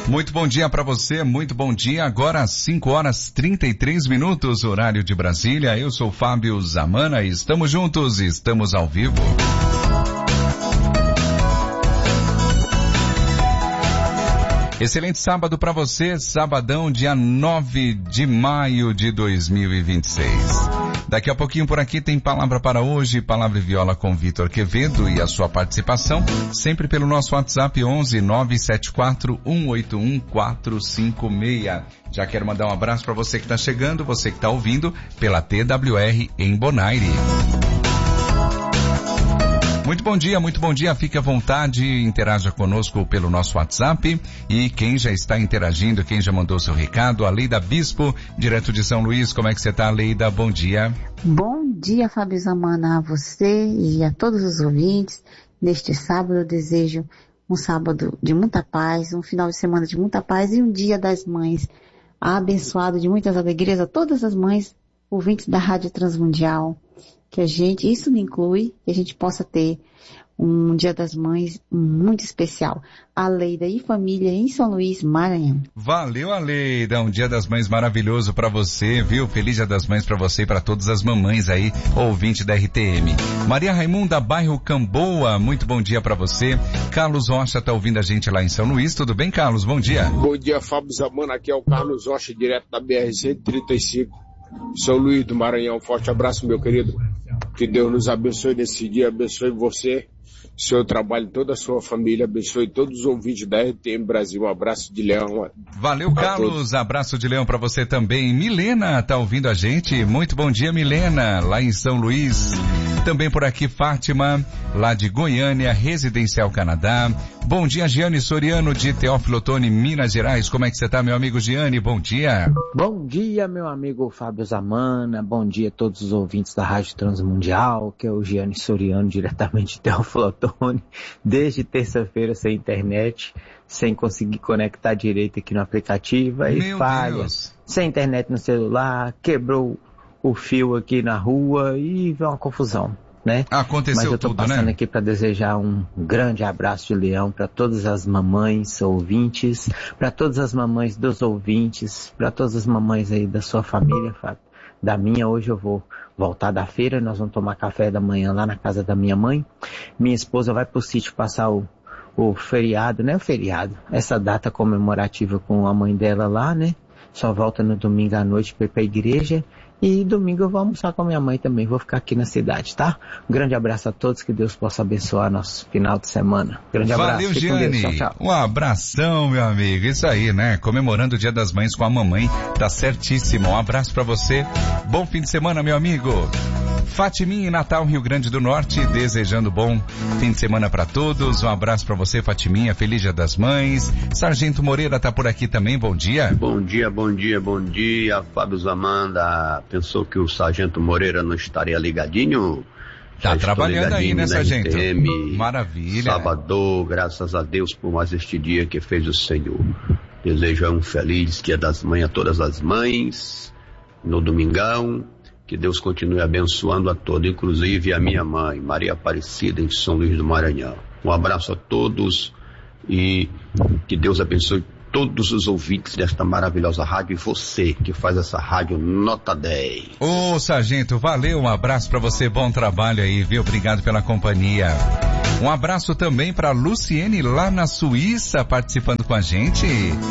Muito bom dia para você, muito bom dia. Agora às 5h33, horário de Brasília. Eu sou Fábio Zamana e estamos juntos, estamos ao vivo. Excelente sábado para você, sabadão, dia 9 de maio de 2026. Daqui a pouquinho por aqui tem Palavra para Hoje, Palavra e Viola com Vitor Quevedo e a sua participação, sempre pelo nosso WhatsApp 11 974 181 456. Já quero mandar um abraço para você que está chegando, você que está ouvindo pela TWR em Bonaire. Muito bom dia, fique à vontade, interaja conosco pelo nosso WhatsApp e quem já está interagindo, quem já mandou seu recado, a Leida Bispo, direto de São Luís, como é que você está, Leida? Bom dia. Bom dia, Fábio Zamana, a você e a todos os ouvintes. Neste sábado eu desejo um sábado de muita paz, um final de semana de muita paz e um dia das mães abençoado de muitas alegrias a todas as mães ouvintes da Rádio Transmundial. Que isso me inclui, que a gente possa ter um Dia das Mães muito especial. A Leida e família em São Luís, Maranhão. Valeu, Aleida, um Dia das Mães maravilhoso para você, viu? Feliz Dia das Mães para você e para todas as mamães aí, ouvinte da RTM. Maria Raimunda, bairro Camboa, muito bom dia para você. Carlos Rocha tá ouvindo a gente lá em São Luís, tudo bem, Carlos? Bom dia. Bom dia, Fábio Zamana, aqui é o Carlos Rocha, direto da BR-135, São Luís do Maranhão. Forte abraço, meu querido. Que Deus nos abençoe nesse dia, abençoe você, seu trabalho, toda a sua família, abençoe todos os ouvintes da RTM Brasil. Um abraço de leão. Valeu, Carlos, todos. Abraço de leão para você também. Milena tá ouvindo a gente, muito bom dia, Milena, lá em São Luís. Também por aqui, Fátima, lá de Goiânia, Residencial Canadá. Bom dia, Giane Soriano, de Teófilo Otoni, Minas Gerais. Como é que você tá, meu amigo Giane? Bom dia. Bom dia, meu amigo Fábio Zamana. Bom dia a todos os ouvintes da Rádio Transmundial, que é o Giane Soriano, diretamente de Teófilo Otoni. Desde terça-feira sem internet, sem conseguir conectar direito aqui no aplicativo. Aí falha, sem internet no celular, quebrou o fio aqui na rua e veio uma confusão, né? Aconteceu tudo, né? Mas eu tô passando aqui para desejar um grande abraço de leão para todas as mamães ouvintes, para todas as mamães dos ouvintes, para todas as mamães aí da sua família, Fábio. Da minha, hoje eu vou voltar da feira, nós vamos tomar café da manhã lá na casa da minha mãe. Minha esposa vai pro sítio passar o feriado, né? O feriado, essa data comemorativa com a mãe dela lá, né? Só volta no domingo à noite para ir pra igreja. E domingo eu vou almoçar com a minha mãe também, vou ficar aqui na cidade, tá? Um grande abraço a todos, que Deus possa abençoar nosso final de semana. Grande abraço. Valeu, Giane. Tchau, tchau. Um abração, meu amigo. Isso aí, né? Comemorando o Dia das Mães com a mamãe, tá certíssimo. Um abraço pra você. Bom fim de semana, meu amigo. Fatiminha em Natal, Rio Grande do Norte, desejando bom fim de semana para todos. Um abraço para você, Fatiminha, feliz Dia das Mães. Sargento Moreira tá por aqui também, bom dia. Bom dia, Fábio Zamanda. Pensou que o Sargento Moreira não estaria ligadinho? Tá trabalhando aí, né, Sargento? RTM, maravilha. Salvador, graças a Deus por mais este dia que fez o Senhor. Desejo um feliz Dia das Mães a todas as mães, no domingão. Que Deus continue abençoando a todos, inclusive a minha mãe, Maria Aparecida, em São Luís do Maranhão. Um abraço a todos e que Deus abençoe todos os ouvintes desta maravilhosa rádio e você que faz essa rádio nota 10. Ô, Sargento, valeu, um abraço pra você, bom trabalho aí, viu? Obrigado pela companhia. Um abraço também pra Luciene lá na Suíça, participando com a gente.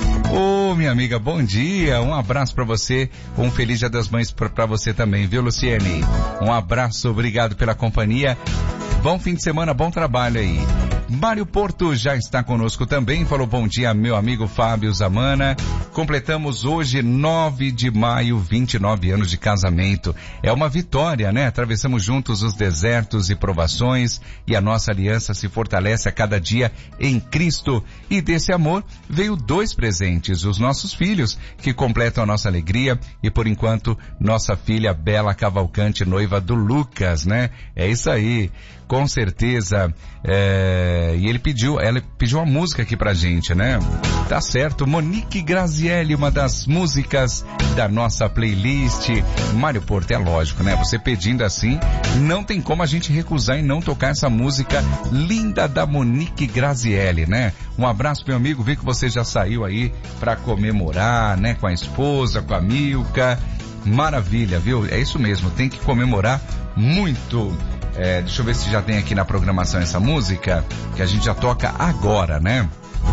Ô, minha amiga, bom dia, um abraço pra você, um feliz Dia das Mães pra você também, viu, Luciene? Um abraço, obrigado pela companhia. Bom fim de semana, bom trabalho aí. Mário Porto já está conosco também, falou bom dia, meu amigo Fábio Zamana. Completamos hoje, 9 de maio, 29 anos de casamento. É uma vitória, né? Atravessamos juntos os desertos e provações e a nossa aliança se fortalece a cada dia em Cristo. E desse amor veio 2 presentes, os nossos filhos, que completam a nossa alegria e por enquanto nossa filha Bela Cavalcante, noiva do Lucas, né? É isso aí. Com certeza, E ela pediu uma música aqui pra gente, né? Tá certo, Monique Grazielli, uma das músicas da nossa playlist. Mário Porto, é lógico, né? Você pedindo assim, não tem como a gente recusar e não tocar essa música linda da Monique Grazielli, né? Um abraço, meu amigo, vi que você já saiu aí pra comemorar, né? Com a esposa, com a Milka. Maravilha, viu? É isso mesmo, tem que comemorar muito. Deixa eu ver se já tem aqui na programação essa música, que a gente já toca agora, né?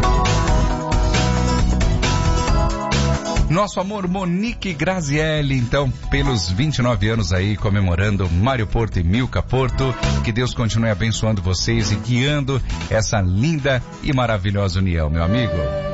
Nosso amor, Monique Grazielli, então, pelos 29 anos aí, comemorando Mário Porto e Milka Porto. Que Deus continue abençoando vocês e guiando essa linda e maravilhosa união, meu amigo.